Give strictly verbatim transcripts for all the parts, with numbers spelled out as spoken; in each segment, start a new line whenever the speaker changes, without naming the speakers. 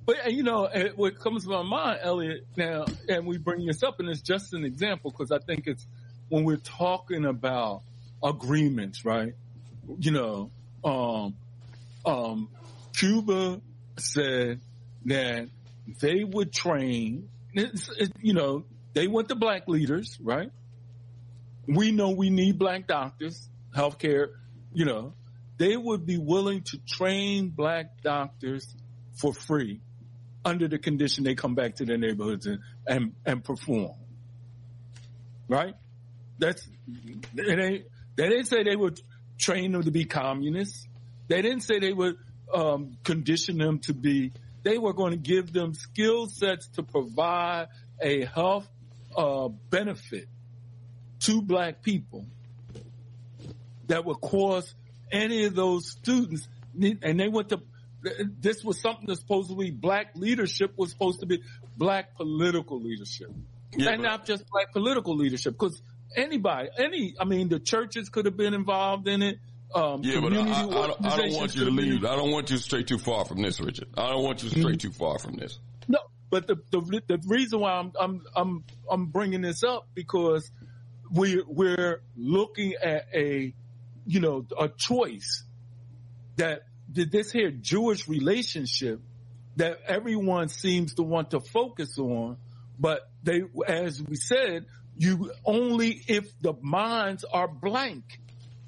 But, you know, what comes to my mind, Elliot, now, and we bring this up, and it's just an example, because I think it's when we're talking about agreements, right? You know, um, um, Cuba said that they would train, it's, it, you know, they want the black leaders, right? We know we need black doctors, healthcare, you know, they would be willing to train black doctors for free under the condition they come back to their neighborhoods and, and, and perform. Right? That's, it ain't, they didn't say they would train them to be communists. They didn't say they would, um, condition them to be, they were going to give them skill sets to provide a health, uh, benefit to black people that would cause any of those students, and they went to, this was something that's supposed to be black leadership was supposed to be black political leadership. Yeah, and not just black political leadership, because anybody, any, I mean, the churches could have been involved in it. Um,
yeah, but I, I, I, don't, I don't want you to leave. I don't want you to stray too far from this, Richard. I don't want you to stray mm-hmm. too far from this.
No, but the, the, the reason why I'm, I'm, I'm, I'm bringing this up because we, we're looking at a, you know, a choice that, did this here Jewish relationship that everyone seems to want to focus on, but they, as we said, you only if the minds are blank.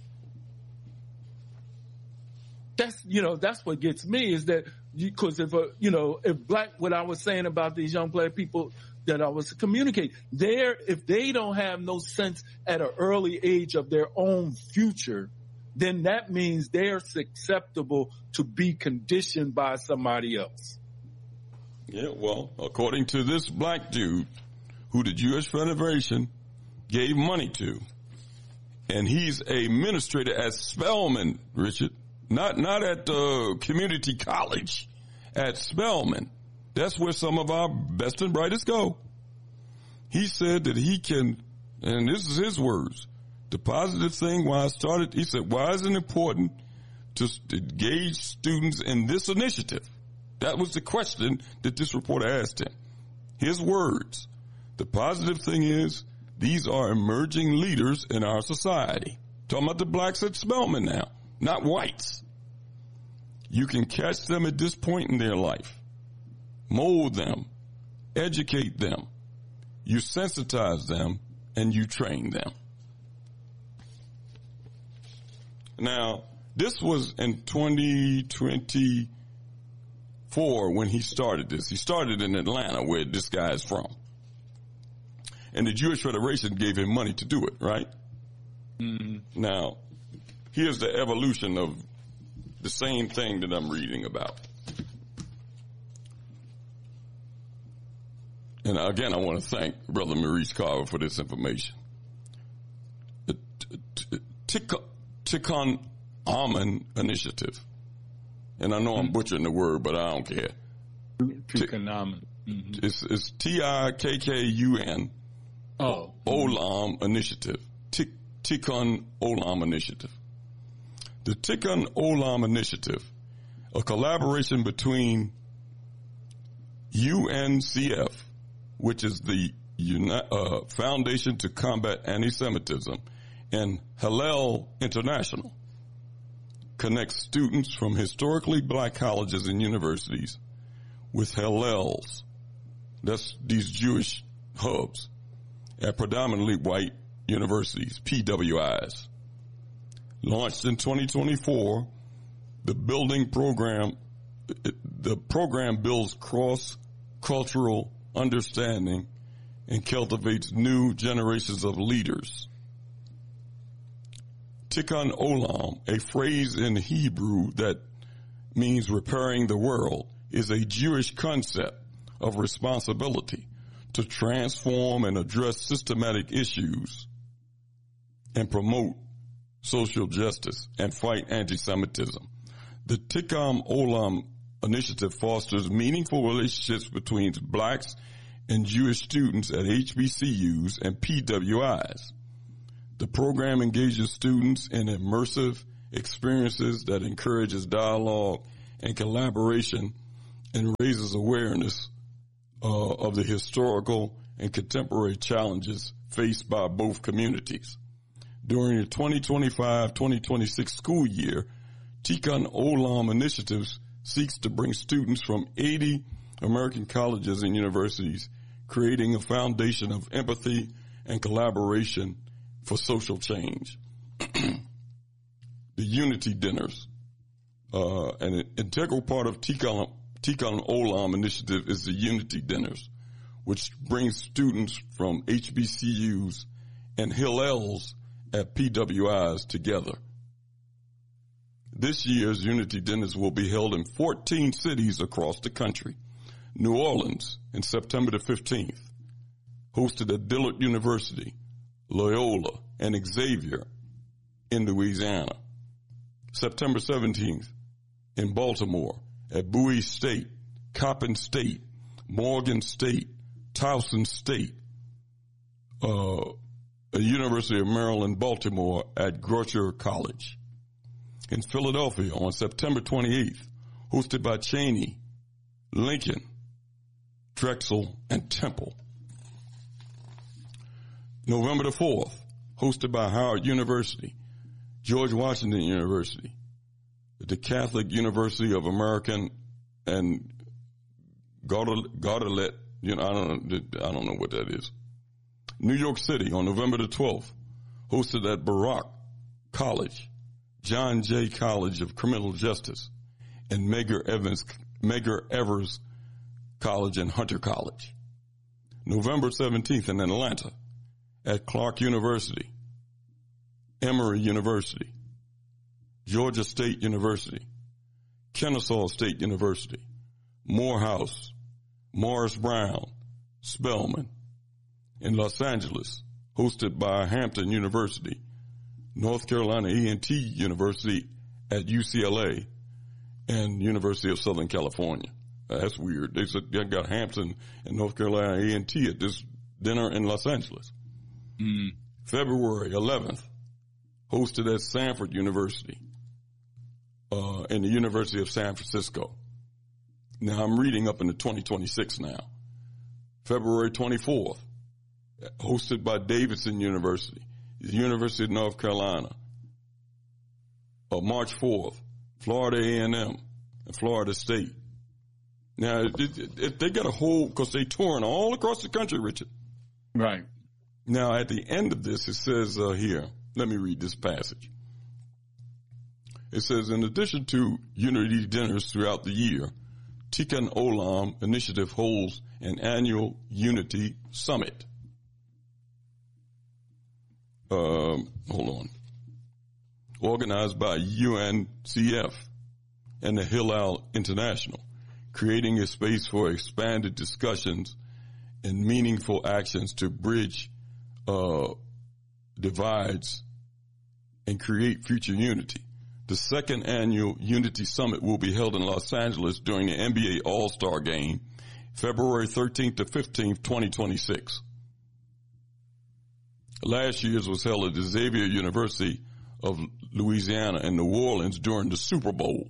That's, you know, that's what gets me is that, because if, a, you know, if black, what I was saying about these young black people that I was communicating, there, if they don't have no sense at an early age of their own future, then that means they're susceptible to be conditioned by somebody else.
Yeah, well, according to this black dude who the Jewish Federation gave money to, and he's a administrator at Spelman, Richard, not not at uh, community college, at Spelman. That's where some of our best and brightest go. He said that he can, and this is his words, the positive thing why I started, he said, why is it important to engage students in this initiative? That was the question that this reporter asked him. His words, the positive thing is these are emerging leaders in our society. Talking about the blacks at Spelman now, not whites. You can catch them at this point in their life, mold them, educate them, you sensitize them, and you train them. Now, this was in twenty twenty-four when he started this. He started in Atlanta, where this guy is from. And the Jewish Federation gave him money to do it, right? Mm-hmm. Now, here's the evolution of the same thing that I'm reading about. And again, I want to thank Brother Maurice Carver for this information. Tikkun Amen Initiative. And I know I'm butchering the word, but I don't care.
Tikkun Amen.
Mm-hmm. It's, it's T I K K U N.
Oh.
Olam Initiative. Tikkun Olam Initiative. The Tikkun Olam Initiative, a collaboration between U N C F, which is the uh, Foundation to Combat Anti-Semitism, and Hillel International, connects students from historically black colleges and universities with Hillels, that's these Jewish hubs, at predominantly white universities, P W Is. Launched in twenty twenty-four, the building program, the program builds cross-cultural understanding and cultivates new generations of leaders. Tikkun Olam, a phrase in Hebrew that means repairing the world, is a Jewish concept of responsibility to transform and address systematic issues and promote social justice and fight anti-Semitism. The Tikkun Olam initiative fosters meaningful relationships between blacks and Jewish students at H B C Us and P W Is. The program engages students in immersive experiences that encourages dialogue and collaboration and raises awareness uh, of the historical and contemporary challenges faced by both communities. During the twenty twenty-five twenty twenty-six school year, Tikkun Olam Initiatives seeks to bring students from eighty American colleges and universities, creating a foundation of empathy and collaboration for social change. The Unity Dinners. Uh, an integral part of Tikkun, Tikkun Olam Initiative is the Unity Dinners, which brings students from H B C Us and Hillels at P W Is together. This year's Unity Dinners will be held in fourteen cities across the country. New Orleans in September the fifteenth, hosted at Dillard University, Loyola, and Xavier in Louisiana. September seventeenth in Baltimore at Bowie State, Coppin State, Morgan State, Towson State, uh, the University of Maryland, Baltimore at Grosvenor College. In Philadelphia on September twenty-eighth, hosted by Cheney, Lincoln, Drexel, and Temple. November the fourth, hosted by Howard University, George Washington University, the Catholic University of American, and Gaudelet, you know, I don't know, I don't know what that is. New York City on November the twelfth, hosted at Baruch College, John Jay College of Criminal Justice, and Medgar Evers, Medgar Evers College and Hunter College. November seventeenth in Atlanta at Clark University, Emory University, Georgia State University, Kennesaw State University, Morehouse, Morris Brown, Spelman. In Los Angeles, hosted by Hampton University, North Carolina A and T University at U C L A, and University of Southern California. That's weird. They said they got Hampton and North Carolina A and T at this dinner in Los Angeles. Mm. February eleventh, hosted at Sanford University, uh, and the University of San Francisco. Now I'm reading up into twenty twenty-six now. February twenty-fourth, hosted by Davidson University, the University of North Carolina. Uh, March fourth, Florida A and M and Florida State. Now, it, it, it, they got a whole, because they touring all across the country, Richard.
Right.
Now, at the end of this, it says uh, here, let me read this passage. It says, in addition to Unity Dinners throughout the year, Tikkun Olam Initiative holds an annual Unity Summit. Um, hold on. Organized by U N C F and the Hillel International, creating a space for expanded discussions and meaningful actions to bridge uh, divides and create future unity. The second annual Unity Summit will be held in Los Angeles during the N B A All-Star Game, February thirteenth to fifteenth, twenty twenty-six. Last year's was held at the Xavier University of Louisiana in New Orleans during the Super Bowl,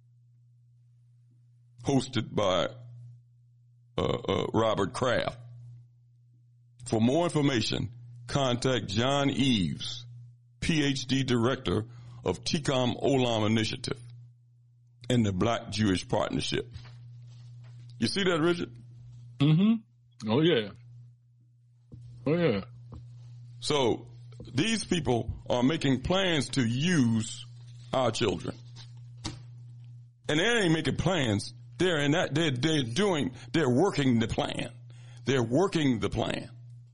hosted by uh, uh, Robert Kraft. For more information, contact John Eves, P H D Director of Tikkun Olam Initiative and the Black Jewish Partnership. You see that, Richard?
Mm-hmm. Oh, yeah. Oh, yeah.
So these people are making plans to use our children. And they ain't making plans. They're in that, they're, they're doing, they're working the plan. They're working the plan.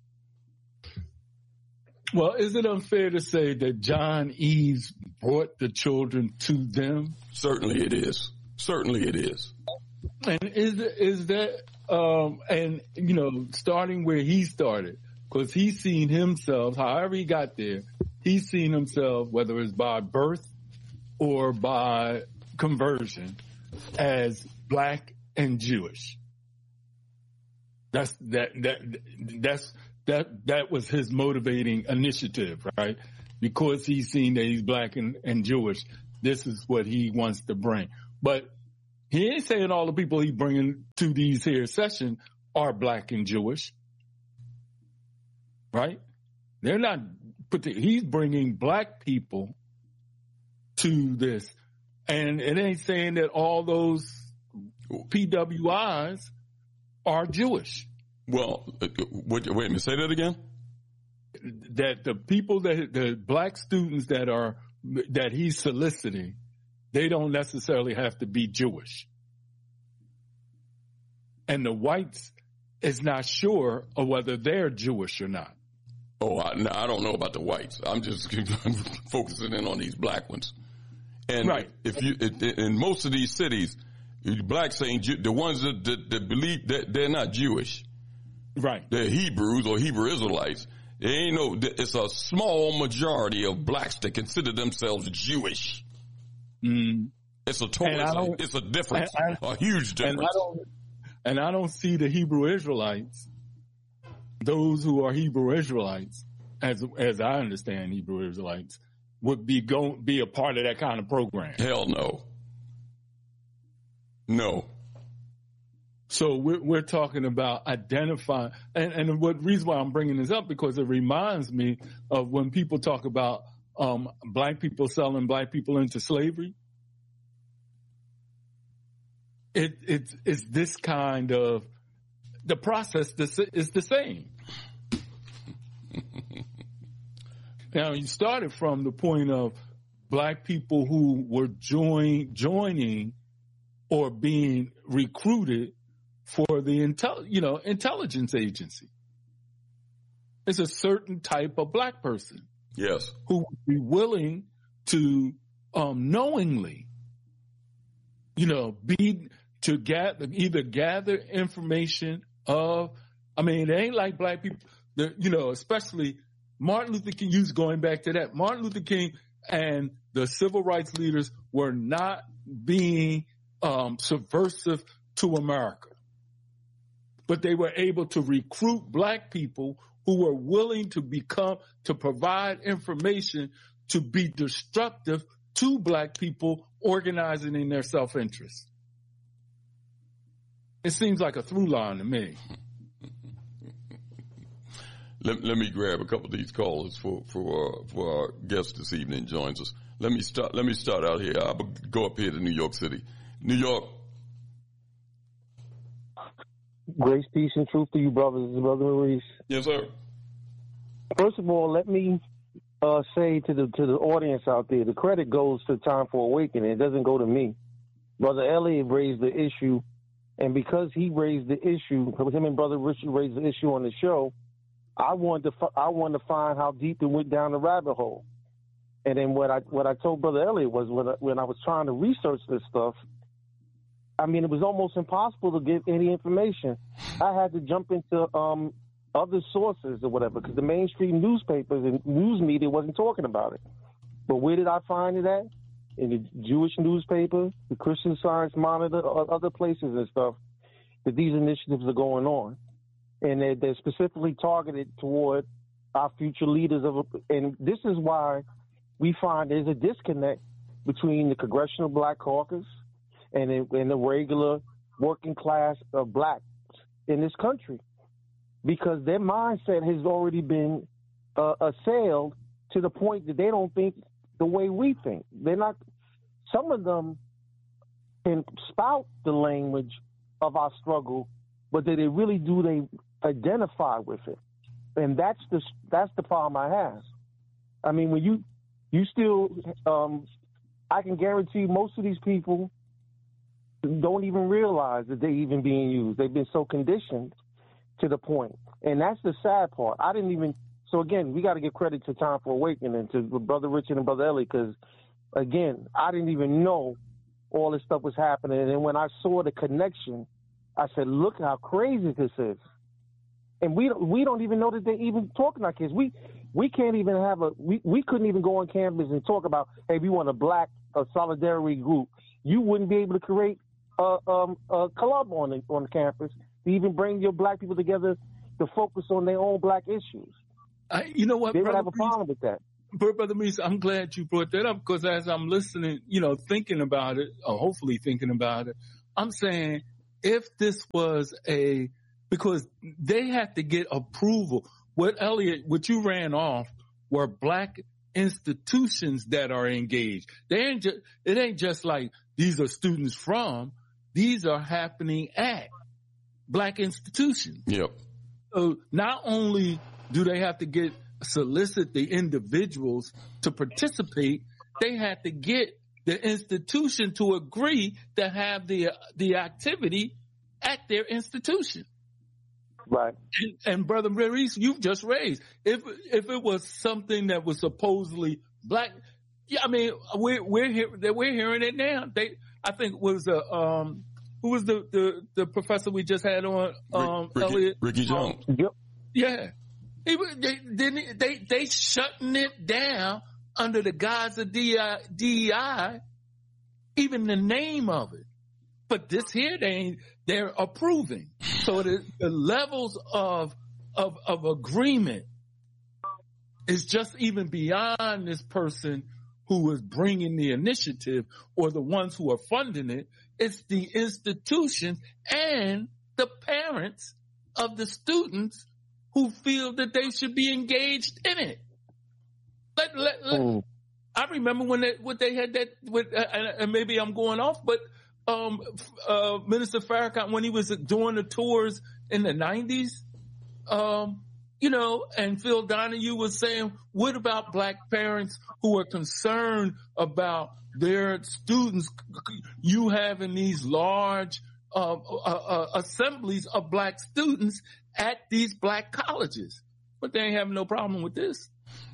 Well, is it unfair to say that John Eves brought the children to them?
Certainly it is. Certainly it is.
And is, is that, um, and, you know, starting where he started, because he's seen himself, however he got there, he's seen himself, whether it's by birth or by conversion, as black and Jewish. That's that that that's that that was his motivating initiative, right? Because he's seen that he's black and, and Jewish, this is what he wants to bring. But He ain't saying all the people he bringing to these here sessions are black and Jewish, right? They're not. He's bringing black people to this, and it ain't saying that all those P W Is are Jewish.
Well, wait, wait a minute. Say that again.
That the people that the black students that are that he's soliciting, they don't necessarily have to be Jewish. And the whites is not sure of whether they're Jewish or not.
Oh, I, no, I don't know about the whites. I'm just I'm focusing in on these black ones. And
right.
if you in most of these cities, blacks saying the ones that, that, that believe that they're not Jewish,
right?
They're Hebrews or Hebrew Israelites. There ain't no. It's a small majority of blacks that consider themselves Jewish.
Mm.
It's a total. It's a difference, I, a huge difference.
And I don't, and I don't see the Hebrew Israelites, those who are Hebrew Israelites, as as I understand Hebrew Israelites, would be going be a part of that kind of program.
Hell no. No.
So we're, we're talking about identifying, and, and what reason why I'm bringing this up, because it reminds me of when people talk about um, black people selling black people into slavery. It, it's, it's this kind of, the process is the same. Now, you started from the point of black people who were join, joining or being recruited for the intel, you know, intelligence agency. It's a certain type of black person.
Yes.
Who would be willing to um, knowingly, you know, be to gather, either gather information of, I mean, it ain't like black people, the, you know, especially Martin Luther King, you going back to that, Martin Luther King and the civil rights leaders were not being um, subversive to America. But they were able to recruit black people who were willing to become, to provide information to be destructive to black people organizing in their self-interest. It seems like a through line to me.
Let, let me grab a couple of these callers for for uh, for our guest this evening joins us. Let me start. Let me start out here. I'll go up here to New York City, New York.
Grace, peace, and truth to you, brothers and Brother Maurice.
Yes, sir.
First of all, let me uh, say to the to the audience out there, the credit goes to Time for Awakening. It doesn't go to me. Brother Elliot raised the issue, and because he raised the issue, him and Brother Richard raised the issue on the show, I wanted to I wanted to find how deep it went down the rabbit hole. And then what I what I told Brother Elliot was when I, when I was trying to research this stuff, I mean, it was almost impossible to get any information. I had to jump into um, other sources or whatever because the mainstream newspapers and news media wasn't talking about it. But where did I find it at? In the Jewish newspaper, the Christian Science Monitor, or other places and stuff, that these initiatives are going on. And they're, they're specifically targeted toward our future leaders. of. And this is why we find there's a disconnect between the Congressional Black Caucus and the, and the regular working class of blacks in this country, because their mindset has already been uh, assailed to the point that they don't think the way we think. They're not. Some of them can spout the language of our struggle, but that they really do they identify with it, and that's the that's the problem I have. I mean, when you you still, um, I can guarantee most of these people don't even realize that they're even being used. They've been so conditioned to the point. And that's the sad part. I didn't even, so again, we got to give credit to Time for Awakening, to Brother Richard and Brother Ellie, because, again, I didn't even know all this stuff was happening. And when I saw the connection, I said, look how crazy this is. And we we don't even know that they're even talking to our kids. We we can't even have a, we, we couldn't even go on campus and talk about, hey, we want a black a solidarity group. You wouldn't be able to create a, um, a club on the, on campus to even bring your black people together to focus on their own black issues.
I, you know what,
they would
Brother
have a problem with that.
Brother Meese, I'm glad you brought that up, because as I'm listening, you know, thinking about it, or hopefully thinking about it, I'm saying if this was a, because they have to get approval. What Elliot, what you ran off were black institutions that are engaged. They ain't just, it ain't just like these are students from, these are happening at black institutions.
Yep.
So not only do they have to get, solicit the individuals to participate, they have to get the institution to agree to have the, the activity at their institution.
Right.
And, and Brother Maurice, you've just raised, if if it was something that was supposedly black, yeah, I mean, we're we're here, we're hearing it now. They, I think, was a um, who was the, the, the professor we just had on, um,
Ricky,
Elliot?
Ricky Jones.
Yep.
Yeah, he they they they they shutting it down under the guise of D E I, even the name of it. But this here, they ain't, they're approving. So the, the levels of, of, of agreement is just even beyond this person who is bringing the initiative or the ones who are funding it. It's the institutions and the parents of the students who feel that they should be engaged in it. Let, let, let, mm. I remember when they, what they had that with, uh, and maybe I'm going off, but Um, uh, Minister Farrakhan, when he was doing the tours in the nineties, um, you know, and Phil Donahue was saying, what about black parents who are concerned about their students, you having these large, uh, uh, uh, assemblies of black students at these black colleges? But they ain't having no problem with this.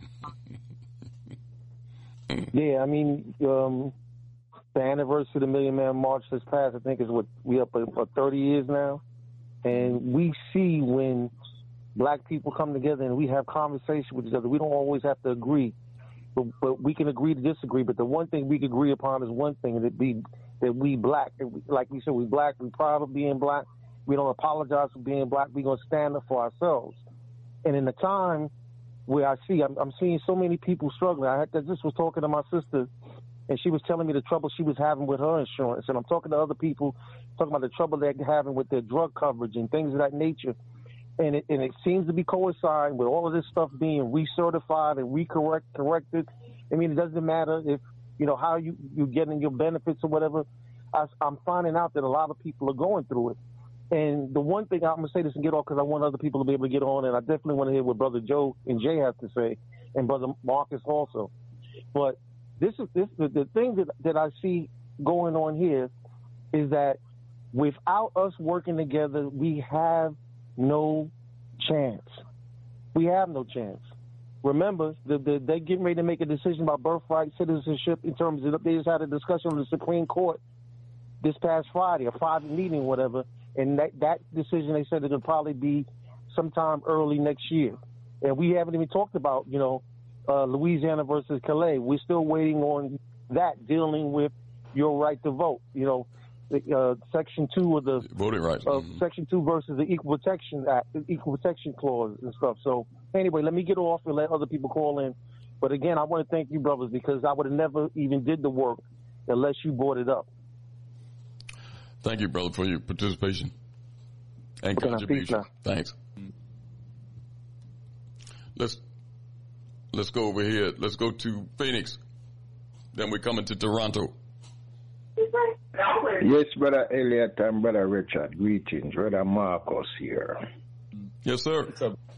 Yeah, I mean, um, the anniversary of the Million Man March this past, I think, is what we up for thirty years now. And we see when black people come together and we have conversation with each other, we don't always have to agree, but, but we can agree to disagree. But the one thing we can agree upon is one thing, and it be that we black, like we said, we black, we proud of being black. We don't apologize for being black. We're going to stand up for ourselves. And in the time where I see, I'm, I'm seeing so many people struggling. I, had, I just was talking to my sister, and she was telling me the trouble she was having with her insurance. And I'm talking to other people, talking about the trouble they're having with their drug coverage and things of that nature. And it, and it seems to be coinciding with all of this stuff being recertified and recorrect corrected. I mean, it doesn't matter if, you know, how you, you're getting your benefits or whatever. I, I'm finding out that a lot of people are going through it. And the one thing I'm going to say this and get off because I want other people to be able to get on, and I definitely want to hear what Brother Joe and Jay have to say, and Brother Marcus also. But This is this the, the thing that, that I see going on here is that without us working together, we have no chance. We have no chance. Remember, the, the, they're getting ready to make a decision about birthright citizenship in terms of they just had a discussion on the Supreme Court this past Friday, a private meeting, whatever, and that, that decision they said it'll probably be sometime early next year. And we haven't even talked about, you know, Uh, Louisiana versus Calais. We're still waiting on that, dealing with your right to vote. You know, the, uh, Section two of the
voting rights.
Uh,
mm-hmm.
Section two versus the Equal Protection Act, the Equal Protection Clause and stuff. So anyway, let me get off and let other people call in. But again, I want to thank you, brothers, because I would have never even did the work unless you brought it up.
Thank you, brother, for your participation and okay, contribution. Thanks. Let's. Let's go over here. Let's go to Phoenix. Then we're coming to Toronto.
Yes, Brother Elliot and Brother Richard. Greetings. Brother Marcus here.
Yes, sir.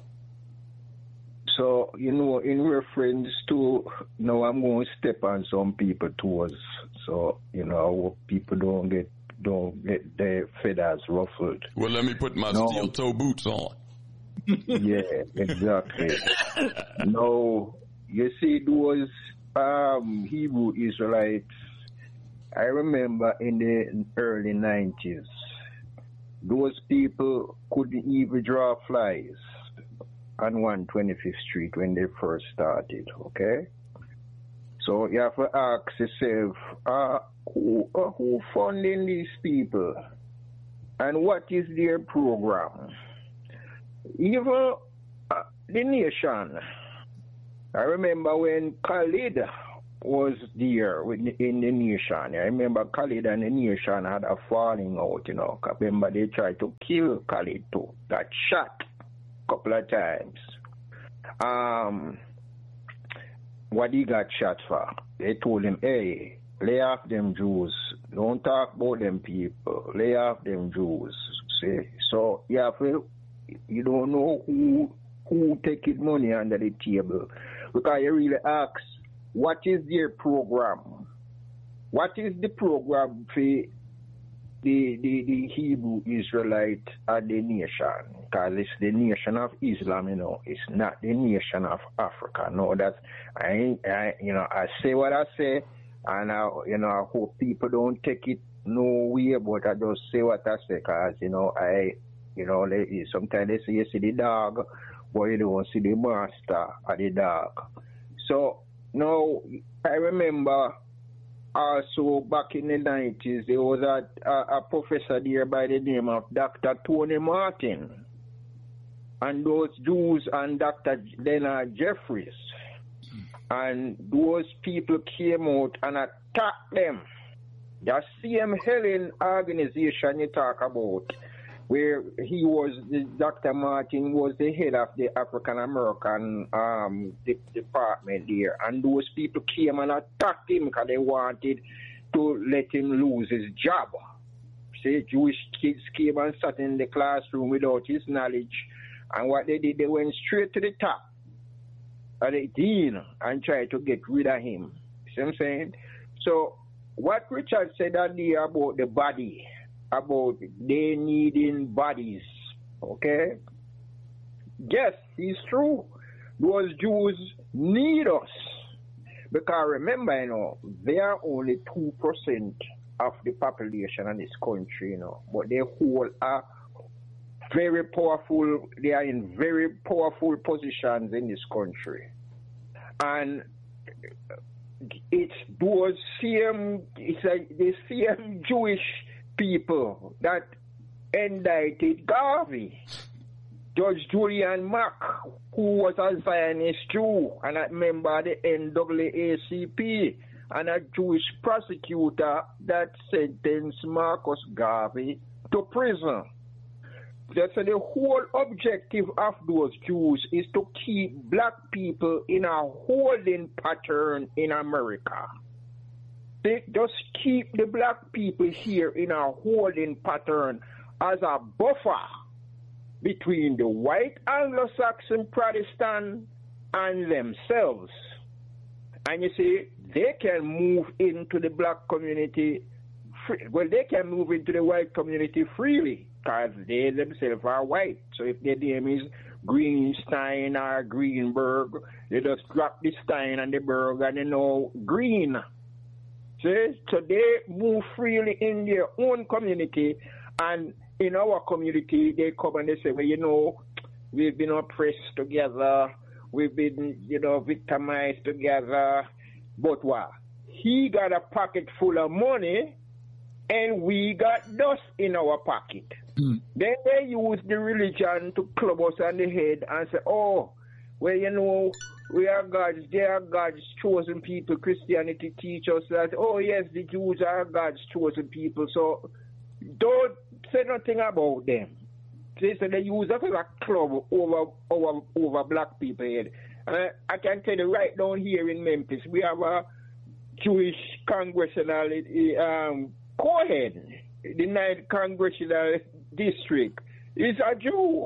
So, you know, in reference to, you know, I'm going to step on some people toes. So, you know, I hope people don't get, don't get their feathers ruffled.
Well, let me put my no. steel toe boots on.
Yeah, exactly. No, you see, those um, Hebrew Israelites, I remember in the early nineties, those people couldn't even draw flies on one twenty-fifth Street when they first started, okay? So you have to ask yourself, uh, who, uh, who funding these people? And what is their program? Even uh, the nation. I remember when Khalid was there with the, in the nation. I remember Khalid and the nation had a falling out, you know. I remember they tried to kill Khalid too. Got shot a couple of times. Um, what he got shot for? They told him, hey, lay off them Jews. Don't talk about them people. Lay off them Jews. See? So you have to, you don't know who who taking money under the table. Because you really ask, what is their program? What is the program for the the, the Hebrew Israelite and the nation? Because it's the nation of Islam, you know. It's not the nation of Africa. No, that's I ain't I you know, I say what I say, and I you know I hope people don't take it no way, but I just say what I say, because you know I you know they, sometimes they say you see the dog, but you don't see the master of the dog. So now, I remember also back in the nineties, there was a, a, a professor there by the name of Doctor Tony Martin. And those Jews and Doctor Leonard Jeffries. And those people came out and attacked them. The same Helen organization you talk about, where he was, the, Doctor Martin was the head of the African American um, de- department there. And those people came and attacked him because they wanted to let him lose his job. See, Jewish kids came and sat in the classroom without his knowledge. And what they did, they went straight to the top of the dean and tried to get rid of him. See what I'm saying? So, what Richard said earlier about the body, about they needing bodies, okay? Yes, it's true. Those Jews need us. Because remember, you know, they are only two percent of the population in this country, you know, but they hold a very powerful, they are in very powerful positions in this country. And it's those same, it's like the same Jewish people that indicted Garvey. Judge Julian Mack, who was a Zionist Jew and a member of the N double A C P, and a Jewish prosecutor that sentenced Marcus Garvey to prison. That's the whole objective of those Jews is to keep black people in a holding pattern in America. They just keep the black people here in a holding pattern as a buffer between the white Anglo-Saxon Protestant and themselves. And you see, they can move into the black community, free, well, they can move into the white community freely because they themselves are white. So if their name is Greenstein or Greenberg, they just drop the Stein and the Berg and they know Green. See? So they move freely in their own community, and in our community, they come and they say, well, you know, we've been oppressed together, we've been, you know, victimized together, but what? He got a pocket full of money, and we got dust in our pocket. Mm. Then they use the religion to club us on the head and say, oh, well, you know, we are God's, they are God's chosen people. Christianity teach us that, oh, yes, the Jews are God's chosen people, so don't say nothing about them. They say they use us as a club over over over black people head. And I, I can tell you right down here in Memphis, we have a Jewish congressional um, co-head, the ninth congressional district. He's a Jew.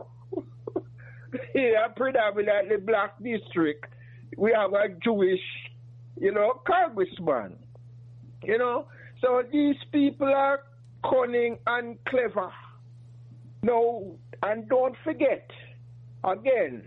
Yeah, predominantly black district. We have a Jewish, you know, congressman. You know, so these people are cunning and clever. No, and don't forget, again,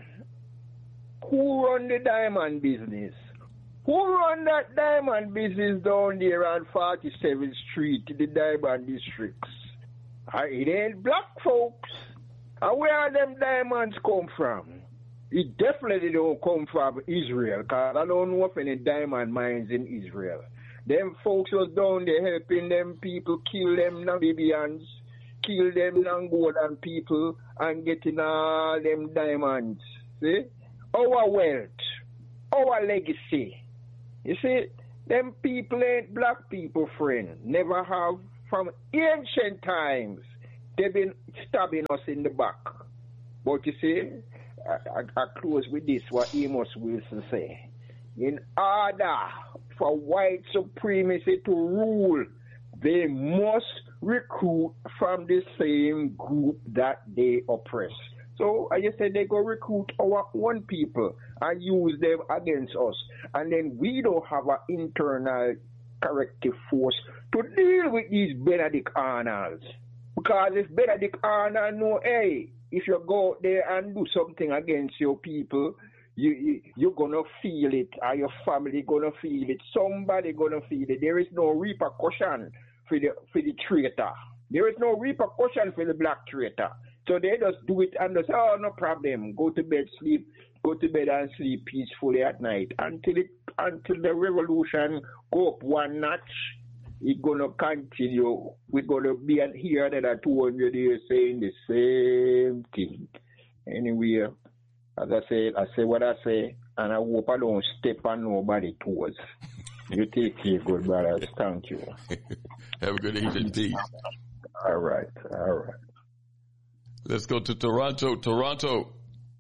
who run the diamond business? Who run that diamond business down there on forty-seventh Street, the diamond districts? It ain't black folks. And where are them diamonds come from? It definitely don't come from Israel, because I don't know of any diamond mines in Israel. Them folks was down there helping them people kill them Namibians, kill them Angolan people, and getting all them diamonds. See? Our wealth, our legacy. You see, Them people ain't black people, friend. Never have. From ancient times, they've been stabbing us in the back. But you see, I, I, I close with this, what Amos Wilson say. In order for white supremacy to rule, they must recruit from the same group that they oppress. So I just said they go recruit our own people and use them against us. And then we don't have an internal corrective force to deal with these Benedict Arnolds. Because if Benedict Arnold know, hey, if you go out there and do something against your people, you, you, you're going to feel it, or your family going to feel it, somebody going to feel it. There is no repercussion for the, for the traitor. There is no repercussion for the black traitor. So they just do it and just, oh, no problem, go to bed, sleep, go to bed and sleep peacefully at night. Until it, until the revolution go up one notch, it's going to continue. We're going to be here another two hundred years saying the same thing. Anyway, as I said, I say what I say, and I hope I don't step on nobody's toes. You take care, good brothers. Thank you.
Have a good evening, peace.
All right, all right.
Let's go to Toronto. Toronto.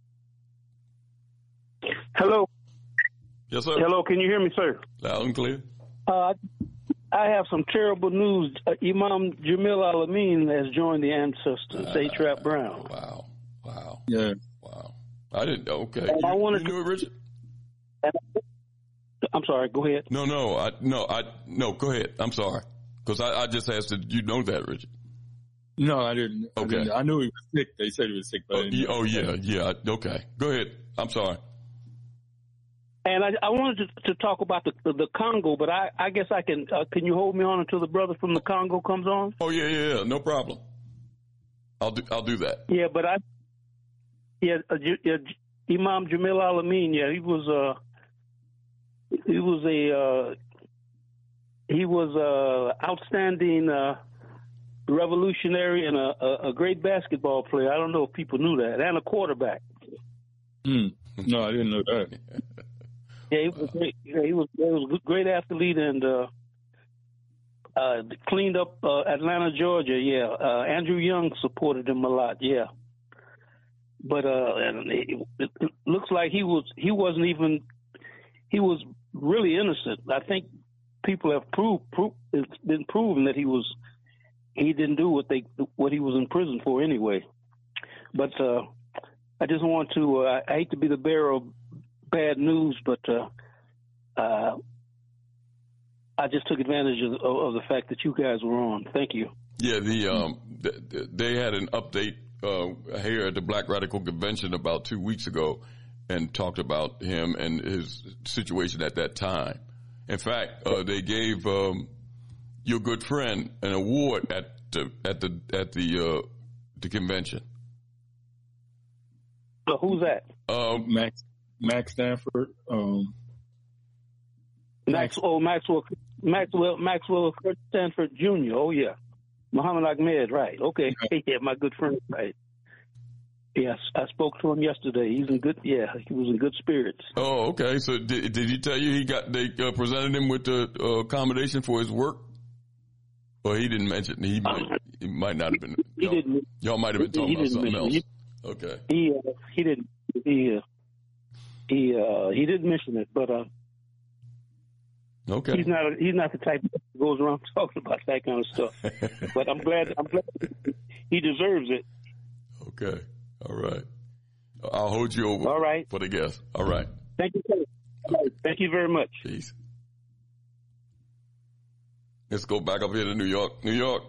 Hello.
Yes, sir.
Hello, can you hear me, sir?
Loud and clear.
Uh, I have some terrible news. Uh, Imam Jamil Al-Amin has joined the ancestors, uh, A-Trap Brown.
Wow. Wow.
Yeah.
Wow. I didn't know. Okay.
And
You,
I wanted
you knew it, Richard?
To, I'm sorry, go ahead.
No, no. I, no, I, no, go ahead. I'm sorry. Because I, I just asked, did you know that, Richard?
No, I didn't.
Okay.
I, didn't. I knew he was sick. They said he was sick. But
Oh, yeah, oh, yeah, yeah. Okay. Go ahead. I'm sorry.
And I, I wanted to, to talk about the, the, the Congo, but I, I guess I can, uh, can you hold me on until the brother from the Congo comes on?
Oh, yeah, yeah, yeah. No problem. I'll do, I'll do that.
Yeah, but I, yeah, uh, yeah Imam Jamil Al-Amin, yeah, he was, uh, he was a, uh, he was a outstanding, uh, revolutionary and a, a, a great basketball player. I don't know if people knew that, and a quarterback.
Mm. No, I didn't know that.
Yeah, he was great. Yeah, he was, he was a great athlete and uh, uh, cleaned up uh, Atlanta, Georgia. Yeah, uh, Andrew Young supported him a lot. Yeah, but uh, and it, it looks like he was he wasn't even he was really innocent. I think people have proved, proved it's been proven that he was he didn't do what they what he was in prison for anyway. But uh, I just want to uh, I hate to be the bearer of bad news, but uh, uh, I just took advantage of, of the fact that you guys were on. Thank you.
Yeah, the um, th- they had an update uh, here at the Black Radical Convention about two weeks ago, and talked about him and his situation at that time. In fact, uh, they gave um, your good friend an award at the, at the at the uh, the convention.
So who's that?
Um,
Max Max Stanford. Um,
Max. Oh, Maxwell. Maxwell. Maxwell Stanford Junior Oh yeah, Muhammad Ahmed. Right. Okay. Yeah, my good friend. Right. Yes, I spoke to him yesterday. He's in good. Yeah, he was in good spirits.
Oh, okay. So did did he tell you he got they uh, presented him with the uh, accommodation for his work? Or he didn't mention. He might. Um, he might not have been.
He
y'all,
didn't.
Y'all might have been talking about something else.
He,
okay.
He uh, he didn't. He uh, he uh, he didn't mention it, but uh,
okay.
He's not. A, he's not the type that goes around talking about that kind of stuff. But I'm glad. I'm glad he deserves it.
Okay. All right. I'll hold you over.
All right.
For the guest. All right.
Thank you. Okay. Thank you very much.
Peace. Let's go back up here to New York. New York.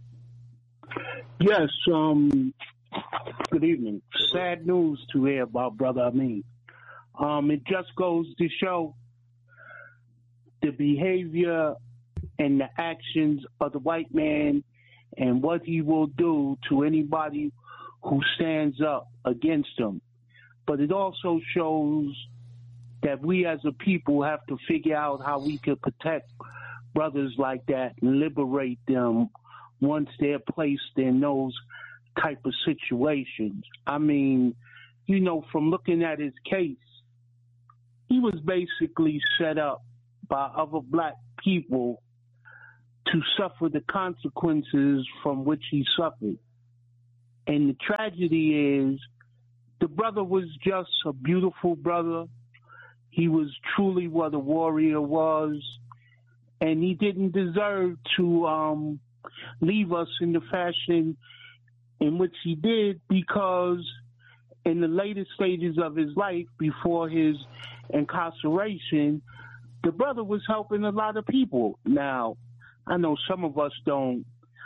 Yes. Um. Good evening. Sad news to hear about Brother Amin. Um. It just goes to show the behavior and the actions of the white man and what he will do to anybody who stands up against him. But it also shows that we as a people have to figure out how we can protect brothers like that and liberate them once they're placed in those type of situations. I mean, you know, from looking at his case, he was basically set up by other black people to suffer the consequences from which he suffered. And the tragedy is, the brother was just a beautiful brother. He was truly what a warrior was, and he didn't deserve to um, leave us in the fashion in which he did, because in the later stages of his life, before his incarceration, the brother was helping a lot of people. Now, I know some of us don't,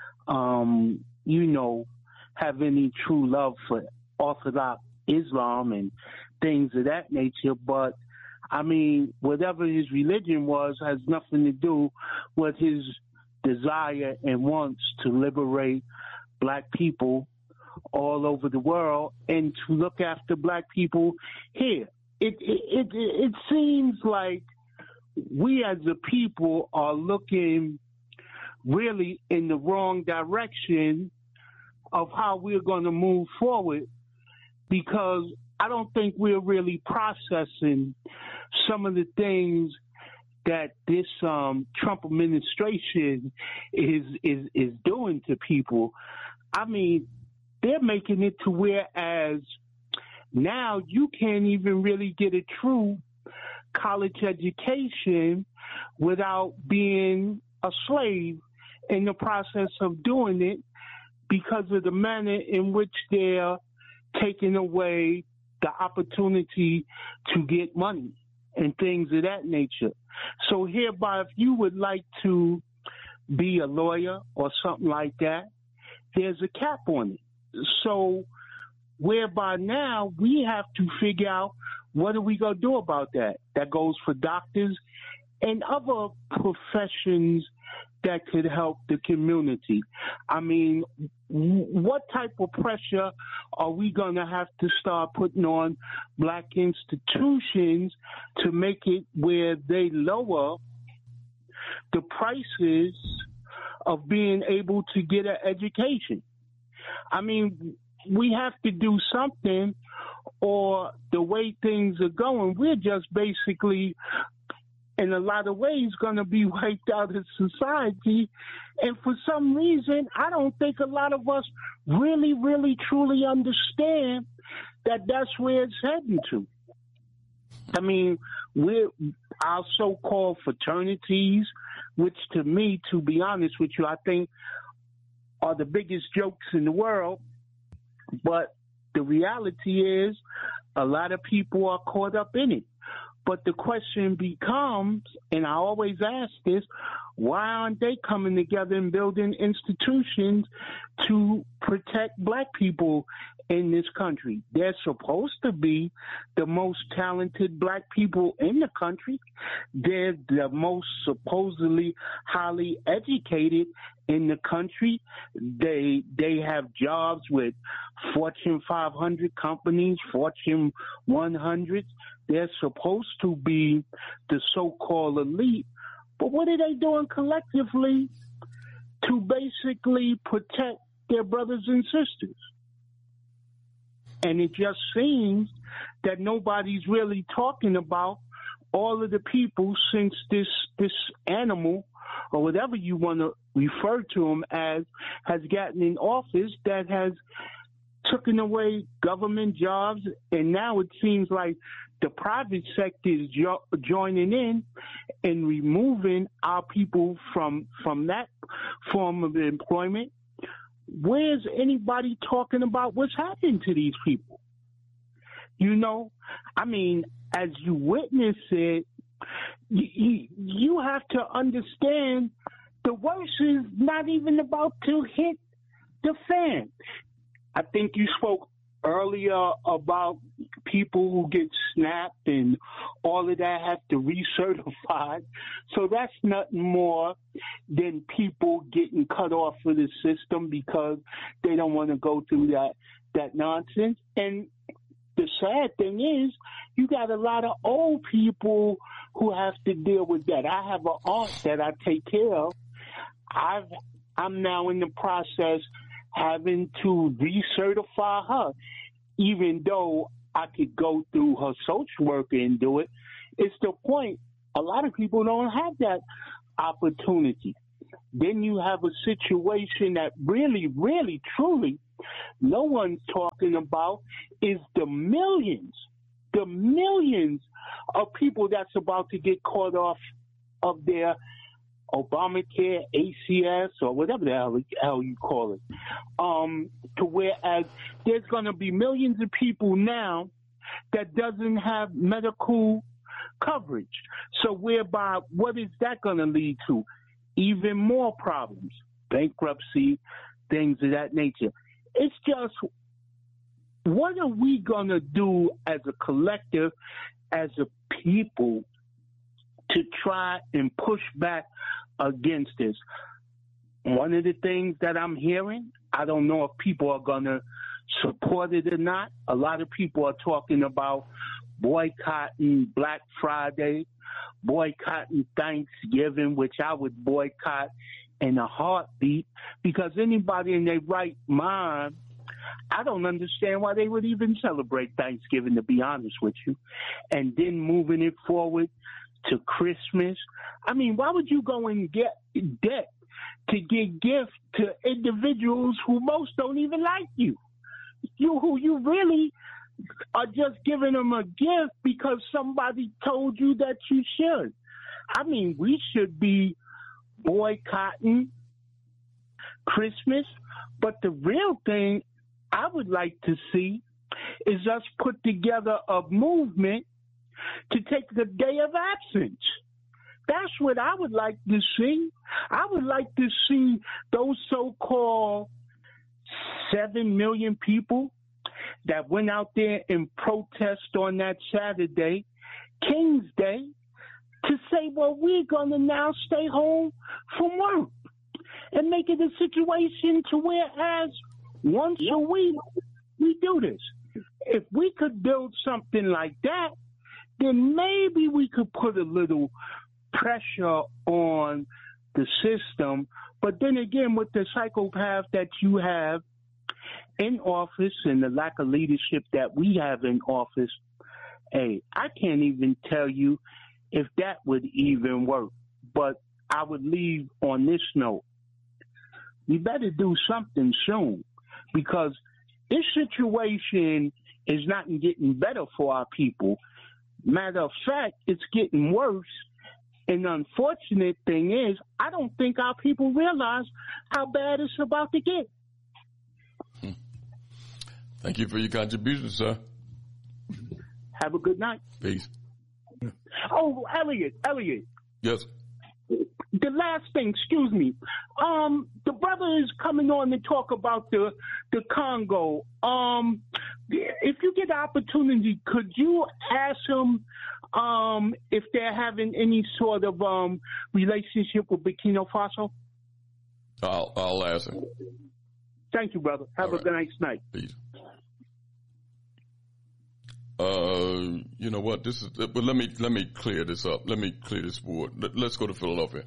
um, you know, have any true love for Orthodox Islam and things of that nature, but I mean, whatever his religion was has nothing to do with his desire and wants to liberate black people all over the world and to look after black people here. It it it, it seems like we as a people are looking really in the wrong direction of how we're going to move forward, because I don't think we're really processing some of the things that this um, Trump administration is is is doing to people. I mean, they're making it to where as now you can't even really get a true college education without being a slave in the process of doing it, because of the manner in which they're taking away the opportunity to get money and things of that nature. So hereby, if you would like to be a lawyer or something like that, there's a cap on it. So whereby now we have to figure out what are we going to do about that. That goes for doctors and other professions that could help the community. I mean, what type of pressure are we going to have to start putting on black institutions to make it where they lower the prices of being able to get an education? I mean, we have to do something, or the way things are going, we're just basically, in a lot of ways, going to be wiped out of society. And for some reason, I don't think a lot of us really, really, truly understand that that's where it's heading to. I mean, we're our so-called fraternities, which to me, to be honest with you, I think are the biggest jokes in the world. But the reality is a lot of people are caught up in it. But the question becomes, and I always ask this, why aren't they coming together and building institutions to protect black people in this country? They're supposed to be the most talented black people in the country. They're the most supposedly highly educated in the country. They they have jobs with Fortune five hundred companies, Fortune one hundred. They're supposed to be the so-called elite. But what are they doing collectively to basically protect their brothers and sisters? And it just seems that nobody's really talking about all of the people since this this animal, or whatever you want to refer to him as, has gotten in office, that has taken away government jobs. And now it seems like the private sector is jo- joining in and removing our people from from that form of employment. Where's anybody talking about what's happening to these people? You know, I mean, as you witness it, you, you have to understand the worst is not even about to hit the fan. I think you spoke earlier about people who get snapped and all of that have to recertify. So that's nothing more than people getting cut off of the system because they don't want to go through that, that nonsense. And the sad thing is, you got a lot of old people who have to deal with that. I have an aunt that I take care of. I've, I'm now in the process having to recertify her, even though I could go through her social worker and do it. It's the point A lot of people don't have that opportunity. Then you have a situation that really, really, truly no one's talking about is the millions, the millions of people that's about to get caught off of their Obamacare, A C S, or whatever the hell, hell you call it. Um, to whereas there's going to be millions of people now that doesn't have medical coverage. So whereby, what is that going to lead to? Even more problems, bankruptcy, things of that nature. It's just, what are we going to do as a collective, as a people, to try and push back against this? One of the things that I'm hearing, I don't know if people are going to support it or not. A lot of people are talking about boycotting Black Friday, boycotting Thanksgiving, which I would boycott in a heartbeat, because anybody in their right mind, I don't understand why they would even celebrate Thanksgiving, to be honest with you. And then moving it forward to Christmas. I mean, why would you go and get debt to give gifts to individuals who most don't even like you? You who you really are just giving them a gift because somebody told you that you should. I mean, we should be boycotting Christmas, but the real thing I would like to see is us put together a movement to take the day of absence. That's what I would like to see. I would like to see those so-called seven million people that went out there and protest on that Saturday, King's Day, to say, well, we're going to now stay home from work and make it a situation to where as once a week we do this. If we could build something like that, then maybe we could put a little pressure on the system. But then again, with the psychopath that you have in office and the lack of leadership that we have in office, hey, I can't even tell you if that would even work. But I would leave on this note. We better do something soon, because this situation is not getting better for our people. Matter of fact, it's getting worse. And the unfortunate thing is, I don't think our people realize how bad it's about to get.
Hmm. Thank you for your contribution, sir.
Have a good night.
Peace.
Oh, Elliot, Elliot.
Yes.
The last thing, excuse me. Um, the brother is coming on to talk about the the Congo. Um, if you get the opportunity, could you ask him um, if they're having any sort of um, relationship with Burkina Faso?
I'll I'll ask him.
Thank you, brother. Have All a right. nice night.
Peace. Uh, you know what? This is. But let me let me clear this up. Let me clear this board. Let, let's go to Philadelphia.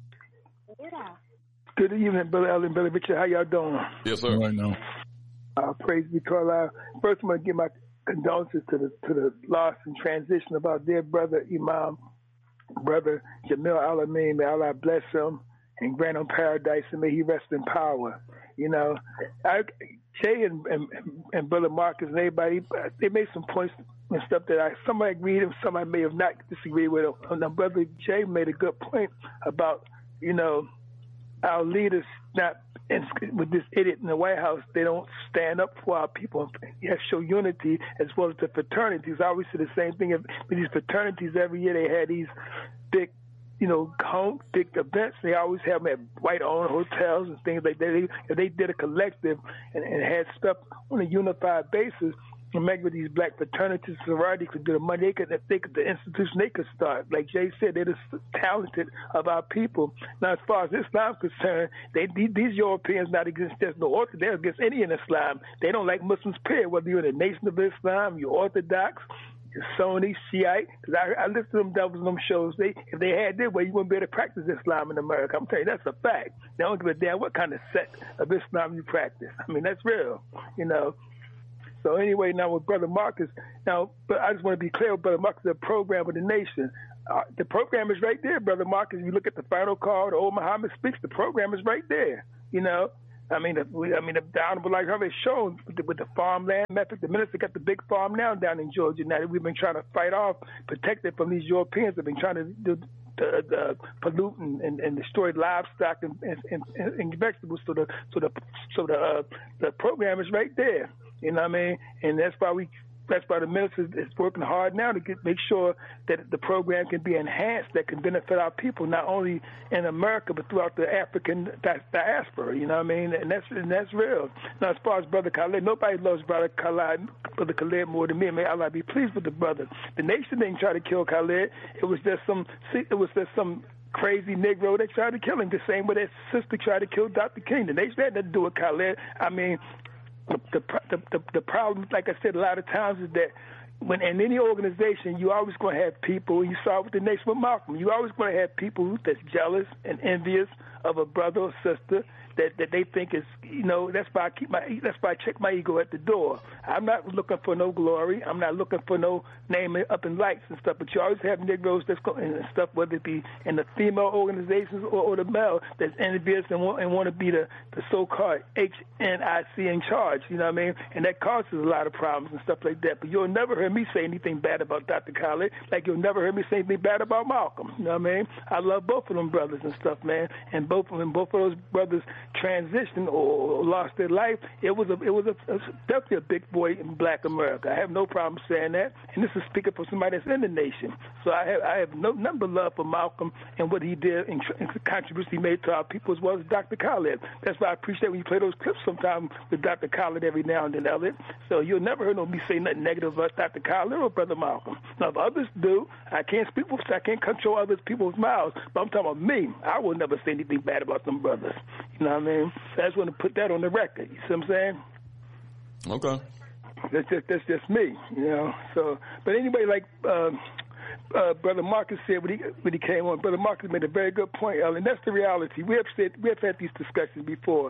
Good evening, Brother Allen, Brother Richard. How y'all doing?
Yes, sir.
Right now.
Uh, praise be to Allah. First, I'm going to give my condolences to the to the loss and transition of our dear brother Imam, brother Jamil Al-Amin. May Allah bless him and grant him paradise, and may he rest in power. You know, I, Jay and, and and Brother Marcus and everybody, they made some points and stuff that I some I agreed with, some I may have not disagreed with. And Brother Jay made a good point about, you know, our leaders not, with this idiot in the White House, they don't stand up for our people. You have to show unity as well as the fraternities. I always say the same thing. With these fraternities, every year they had these big, you know, home, big events. They always have them at white-owned hotels and things like that. They, if they did a collective and, and had stuff on a unified basis, and maybe with these black fraternities, sororities could do the money, they could, they could, the institution they could start. Like Jay said, they're the talented of our people. Now, as far as Islam is concerned, they, these Europeans not against just no Orthodox, they're against any in Islam. They don't like Muslims, period, whether you're in the Nation of Islam, you're Orthodox, you're Sunni, Shiite. Because I, I listen to them devils on them shows. They, if they had their way, you wouldn't be able to practice Islam in America. I'm telling you, that's a fact. They don't give a damn what kind of sect of Islam you practice. I mean, that's real, you know. So anyway, now with Brother Marcus, now, but I just want to be clear with Brother Marcus, the program of the nation. Uh, the program is right there, Brother Marcus. You look at the final call, the old Muhammad speaks, the program is right there, you know. I mean, if we, I mean, if the Honorable Elijah Harvey has shown with the, with the farmland method, the minister got the big farm now down in Georgia now that we've been trying to fight off, protect it from these Europeans that have been trying to do, to, uh, pollute and, and, and destroy livestock and, and, and, and vegetables. So the so the so the uh, the program is right there. You know what I mean? And that's why we. That's why the minister is working hard now to get, make sure that the program can be enhanced, that can benefit our people, not only in America, but throughout the African diaspora, you know what I mean? And that's and that's real. Now, as far as Brother Khalid, nobody loves Brother Khalid, Brother Khalid more than me. May Allah be pleased with the brother. The nation didn't try to kill Khalid. It was just some, it was just some crazy Negro that tried to kill him, the same way that sister tried to kill Doctor King. The nation had nothing to do with Khalid. I mean, The, the, the, the problem, like I said a lot of times, is that when in any organization, you always going to have people, you saw with the nation with Malcolm, you always going to have people that's jealous and envious of a brother or sister that, that they think is, you know, that's why I keep my, that's why I check my ego at the door. I'm not looking for no glory. I'm not looking for no name up in lights and stuff, but you always have Negroes that's going, and stuff, whether it be in the female organizations or, or the male that's envious and want, and want to be the, the so-called H N I C in charge, you know what I mean? And that causes a lot of problems and stuff like that. But you'll never hear me say anything bad about Doctor Khalid, like you'll never hear me say anything bad about Malcolm, you know what I mean? I love both of them brothers and stuff, man, and both of them, both of those brothers transitioned or lost their life. It was a, it was a, a, definitely a big boy in Black America. I have no problem saying that, and this is speaking for somebody that's in the nation. So I have I have no number of love for Malcolm and what he did and, and the contribution he made to our people as well as Doctor Khalid. That's why I appreciate when you play those clips sometime with Doctor Khalid every now and then, Elliot. So you'll never hear no me say nothing negative about Doctor Khalid or Brother Malcolm. Now if others do, I can't speak for, I can't control other people's mouths, but I'm talking about me. I will never say anything bad about them brothers. You know what I mean? So I just want to put that on the record. You see what I'm saying?
Okay.
That's just that's just me, you know. So, but anyway, like uh, uh, Brother Marcus said when he when he came on, Brother Marcus made a very good point, Ellen. That's the reality. We have said we have had these discussions before.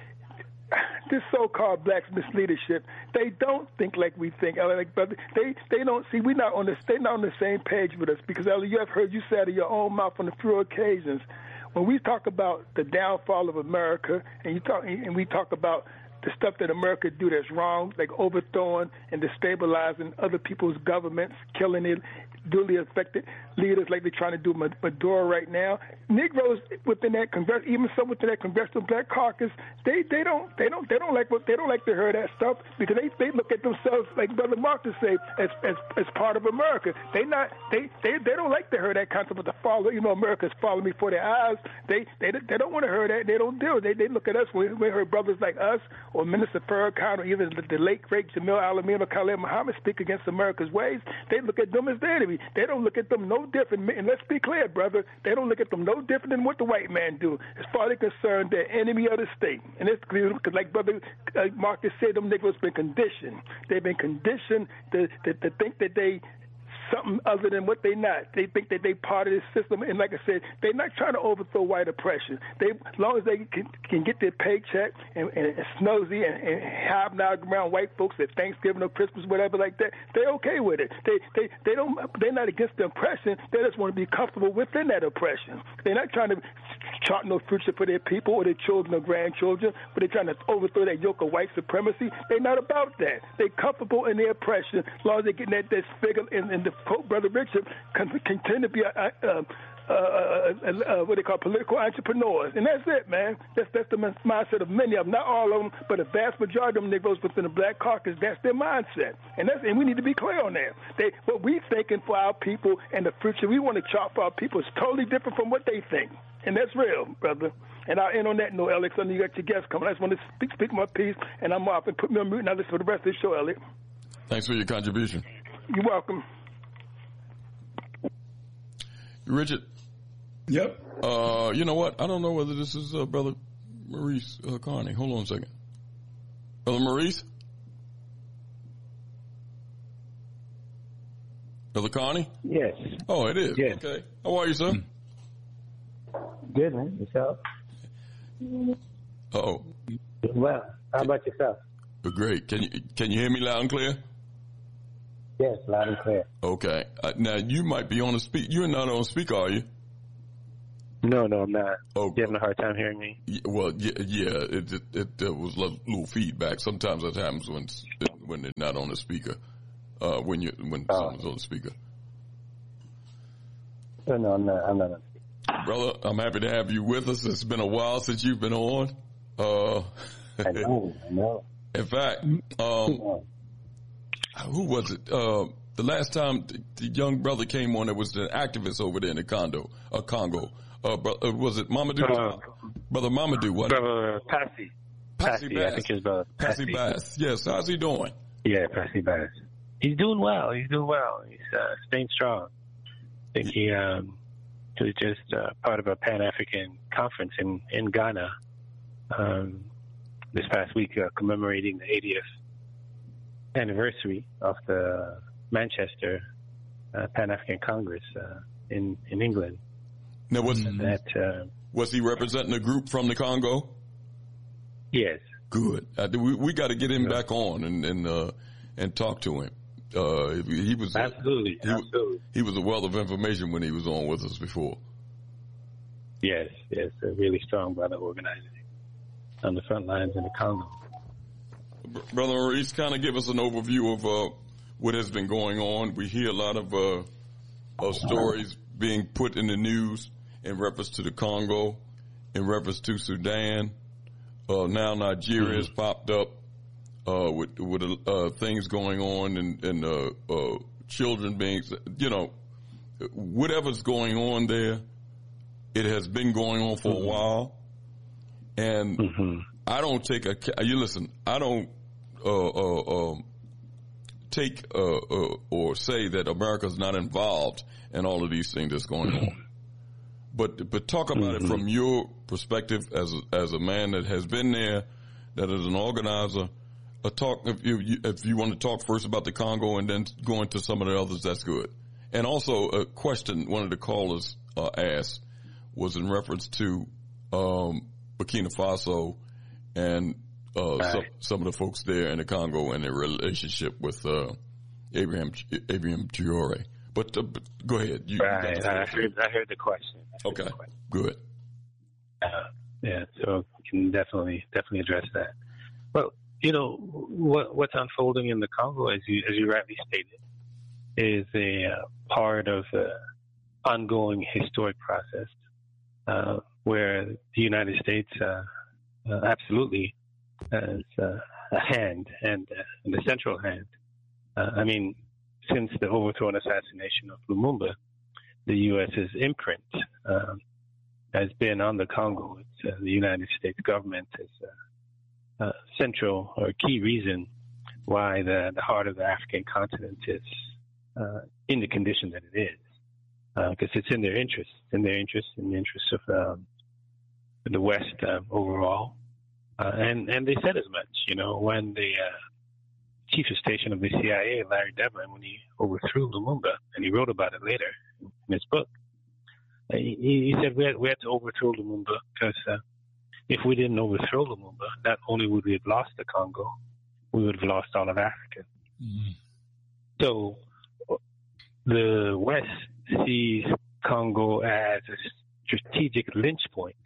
This so-called black misleadership, they don't think like we think, Ellen. Like, brother, they they don't see. We're not on the they're not on the same page with us because, Ellen, you have heard you say out of your own mouth on a few occasions when we talk about the downfall of America, and you talk and we talk about the stuff that America do that's wrong, like overthrowing and destabilizing other people's governments, killing it, duly affected leaders like they're trying to do Maduro right now. Negroes within that Congress, even some within that Congressional Black Caucus, they, they don't they don't they don't like what they don't like to hear that stuff because they, they look at themselves like Brother Marcus say as as as part of America. They not they, they, they don't like to hear that concept of the follow. You know, America's following before their eyes. They they they don't want to hear that. They don't do it. They they look at us when we heard brothers like us or Minister Farrakhan or even the, the late great Jamil Al-Amin or Khalid Muhammad speak against America's ways. They look at them as their enemy. They don't look at them no different. And let's be clear, brother, they don't look at them no different than what the white man do. As far as they're concerned, they're enemy of the state. And it's clear because, like Brother uh, Marcus said, them niggas been conditioned. They've been conditioned to, to, to think that they something other than what they not. They think that they part of this system, and like I said, they're not trying to overthrow white oppression. They, as long as they can, can get their paycheck and, and, and snoozy and, and hobnob around white folks at Thanksgiving or Christmas, whatever like that, they're okay with it. They, they, they don't. They're not against the oppression. They just want to be comfortable within that oppression. They're not trying to chart no future for their people or their children or grandchildren, but they're trying to overthrow that yoke of white supremacy. They're not about that. They're comfortable in their oppression as long as they're getting that, that figure in, in the quote, Brother Richard, can continue to be a, a, a, a, a, a, what they call political entrepreneurs. And that's it, man. That's that's the mindset of many of them. Not all of them, but a vast majority of them Negroes within the Black Caucus, that's their mindset. And that's and we need to be clear on that. They, what we thinking for our people and the future we want to chart for our people is totally different from what they think. And that's real, brother. And I'll end on that note, Alex. I know you got your guests coming. I just want to speak, speak my piece, and I'm off and put me on mute. Now listen for the rest of the show, Elliot.
Thanks for your contribution.
You're welcome.
Richard.
Yep.
Uh, you know what? I don't know whether this is uh, Brother Maurice uh, Carney. Hold on a second. Brother Maurice? Brother Carney?
Yes.
Oh, it is?
Yes.
Okay. How are you, sir?
Good, man. Yourself?
Uh-oh.
Well, how about yourself?
Great. Can you can you hear me loud and clear?
Yes, loud and clear.
Okay. Uh, now you might be on the speak. You're not on speaker, are you?
No, no, I'm not.
Oh,
you having a hard time hearing me?
Yeah, well, yeah, yeah. It it, it, it was a little feedback. Sometimes that happens when when they're not on the speaker. Uh, when you when oh. someone's on the speaker.
No, no, I'm not. I'm not.
Brother, I'm happy to have you with us. It's been a while since you've been on. Uh,
I know. I know.
In fact, um, who was it? Uh, the last time the young brother came on, there was an activist over there in the condo, uh, Congo. Uh, bro, uh, was it Mamadou? Uh, brother Mamadou, what?
Brother Passy.
Passy Bass.
I think his brother.
Passy Bass. Yes. How's he doing?
Yeah, Passy Bass. He's doing well. He's doing well. He's uh, staying strong. I think he um, was just uh, part of a Pan-African conference in, in Ghana um, this past week, uh, commemorating the eightieth anniversary of the Manchester uh, Pan-African Congress uh, in, in England.
Now, was,
that, uh,
was he representing a group from the Congo?
Yes.
Good. Uh, we we got to get him yeah. back on and and uh, and talk to him. Uh, he was
absolutely,
he,
absolutely.
He was a wealth of information when he was on with us before.
Yes, yes, a really strong brother organizing on the front lines in the Congo.
Brother Maurice, kind of give us an overview of uh, what has been going on. We hear a lot of uh, of stories being put in the news in reference to the Congo, in reference to Sudan. Uh, now Nigeria has mm-hmm. popped up uh, with with uh, things going on and, and uh, uh, children being, you know, whatever's going on there, it has been going on for mm-hmm. a while. And mm-hmm. I don't take a, you listen, I don't uh, uh, um, take uh, uh, or say that America's not involved in all of these things that's going on. But but talk about mm-hmm. it from your perspective as a, as a man that has been there, that is an organizer. A talk if you if you want to talk first about the Congo and then go into some of the others, that's good. And also a question one of the callers uh, asked was in reference to um, Burkina Faso and uh, right. some, some of the folks there in the Congo and their relationship with uh, Abraham Abraham Traore. But, uh, but go ahead. You,
right. You I heard. I heard the question.
Heard okay.
The question.
Good.
Uh, yeah. So we can definitely definitely address that. Well, you know what what's unfolding in the Congo, as you as you rightly stated, is a uh, part of the ongoing historic process uh, where the United States uh, uh, absolutely has uh, a hand and, uh, and a central hand. Uh, I mean. Since the overthrow and assassination of Lumumba, the U S's imprint um, has been on the Congo. It's, uh, the United States government is a uh, uh, central or key reason why the, the heart of the African continent is uh, in the condition that it is, because uh, it's in their interest, in their interest, in the interest of um, the West uh, overall. Uh, and, and they said as much, you know, when the uh, chief of station of the C I A, Larry Devlin, when he overthrew Lumumba, and he wrote about it later in his book, he, he said we had, we had to overthrow Lumumba because uh, if we didn't overthrow Lumumba, not only would we have lost the Congo, we would have lost all of Africa. Mm-hmm. So the West sees Congo as a strategic lynch point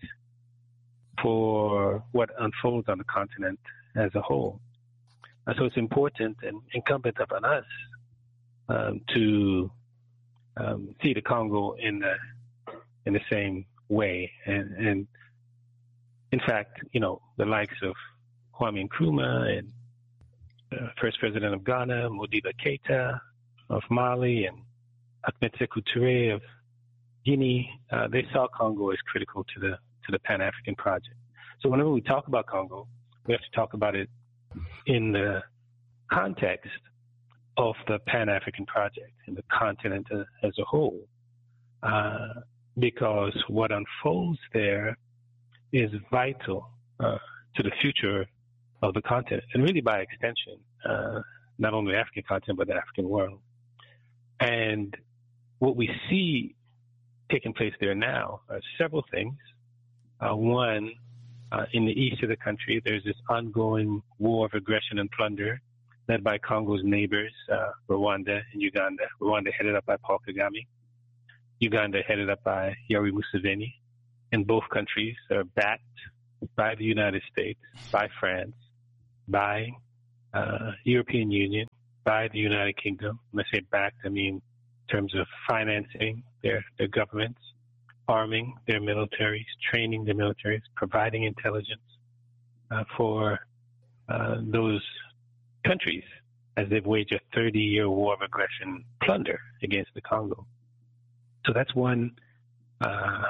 for what unfolds on the continent as a whole. And so it's important and incumbent upon us um, to um, see the Congo in the in the same way. And, and in fact, you know, the likes of Kwame Nkrumah and uh, first president of Ghana, Modibo Keita of Mali, and Ahmed Sékou Touré of Guinea, uh, they saw Congo as critical to the to the Pan-African project. So whenever we talk about Congo, we have to talk about it in the context of the Pan-African project, in the continent as a whole, uh, because what unfolds there is vital uh, to the future of the continent, and really by extension, uh, not only the African continent, but the African world. And what we see taking place there now are several things. Uh, one Uh, in the east of the country, there's this ongoing war of aggression and plunder led by Congo's neighbors, uh, Rwanda and Uganda. Rwanda headed up by Paul Kagame. Uganda headed up by Yoweri Museveni. And both countries are backed by the United States, by France, by uh, European Union, by the United Kingdom. When I say backed, I mean in terms of financing their, their governments, arming their militaries, training their militaries, providing intelligence uh, for uh, those countries as they've waged a thirty-year war of aggression plunder against the Congo. So that's one uh,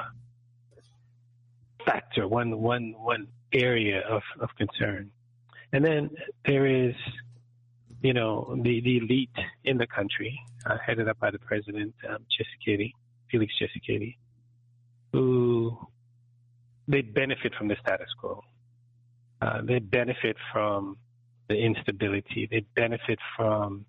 factor, one one one area of, of concern. And then there is, you know, the, the elite in the country, uh, headed up by the president, um, Tshisekedi, Felix Tshisekedi, who they benefit from the status quo. Uh, they benefit from the instability. They benefit from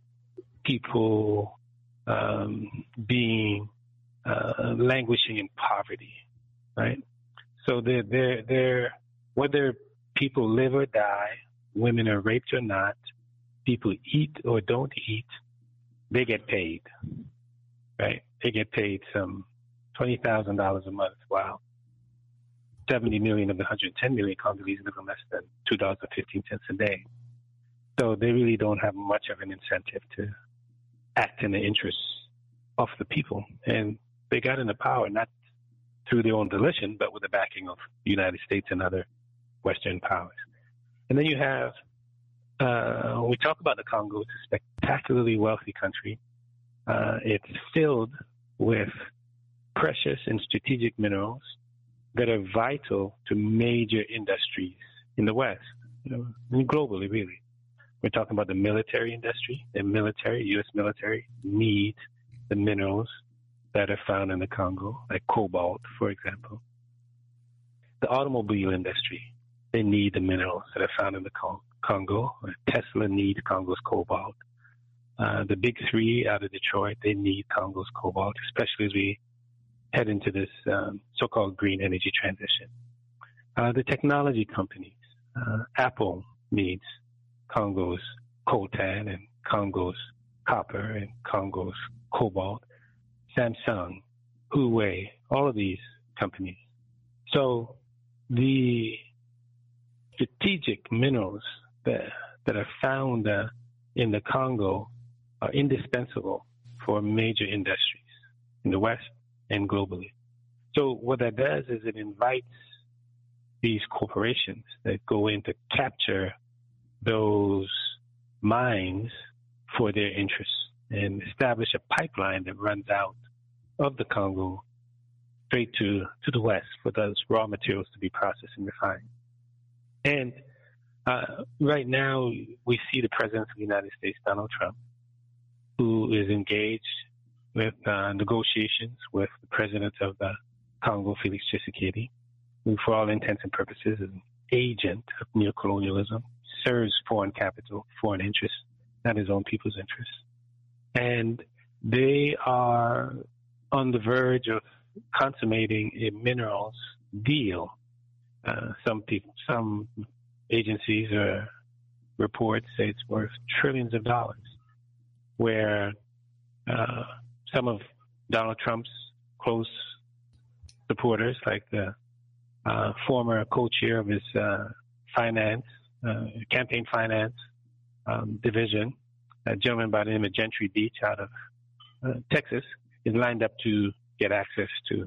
people um, being uh, languishing in poverty, right? So they're, they're, they're, whether people live or die, women are raped or not, people eat or don't eat, they get paid, right? They get paid some twenty thousand dollars a month, while seventy million of the one hundred ten million Congolese live on less than two dollars and fifteen cents a day. So they really don't have much of an incentive to act in the interests of the people. And they got into power not through their own volition, but with the backing of the United States and other Western powers. And then you have, uh, when we talk about the Congo, it's a spectacularly wealthy country. Uh, it's filled with precious and strategic minerals that are vital to major industries in the West, you know, and globally, really. We're talking about the military industry. The military, U S military, need the minerals that are found in the Congo, like cobalt, for example. The automobile industry, they need the minerals that are found in the Congo. Tesla needs Congo's cobalt. Uh, the big three out of Detroit, they need Congo's cobalt, especially as we head into this um, so-called green energy transition. Uh, the technology companies, uh, Apple needs Congo's coltan and Congo's copper and Congo's cobalt. Samsung, Huawei, all of these companies. So the strategic minerals that, that are found uh, in the Congo are indispensable for major industries in the West and globally. So what that does is it invites these corporations that go in to capture those mines for their interests and establish a pipeline that runs out of the Congo straight to, to the West for those raw materials to be processed and refined. And uh, right now, we see the President of the United States, Donald Trump, who is engaged with uh, negotiations with the President of the Congo, Felix Tshisekedi, who for all intents and purposes is an agent of neocolonialism, serves foreign capital, foreign interests, not his own people's interests. And they are on the verge of consummating a minerals deal. Uh, some people, some agencies or reports say it's worth trillions of dollars, where uh, some of Donald Trump's close supporters, like the uh, former co-chair of his uh, finance, uh, campaign finance um, division, a gentleman by the name of Gentry Beach out of uh, Texas, is lined up to get access to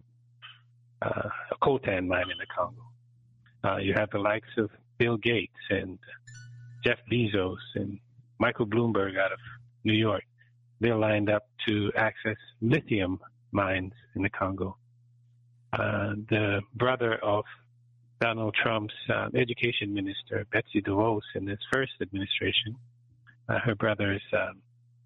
uh, a coltan mine in the Congo. Uh, you have the likes of Bill Gates and Jeff Bezos and Michael Bloomberg out of New York. They're lined up to access lithium mines in the Congo. Uh, the brother of Donald Trump's uh, education minister, Betsy DeVos, in his first administration, uh, her brother is um,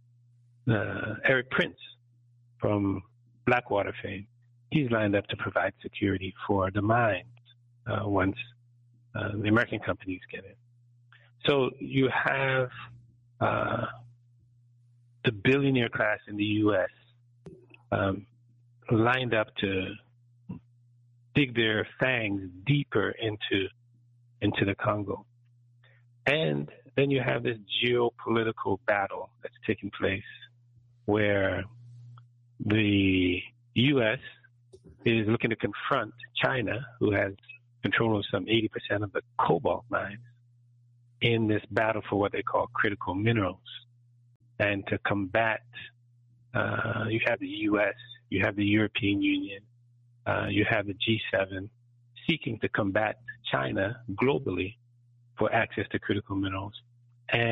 uh, Eric Prince from Blackwater fame. He's lined up to provide security for the mines uh, once uh, the American companies get in. So you have uh, the billionaire class in the U S um, lined up to dig their fangs deeper into into the Congo. And then you have this geopolitical battle that's taking place where the U S is looking to confront China, who has control of some eighty percent of the cobalt mines, in this battle for what they call critical minerals. And to combat, uh, you have the U S, you have the European Union, uh, you have the G seven seeking to combat China globally for access to critical minerals.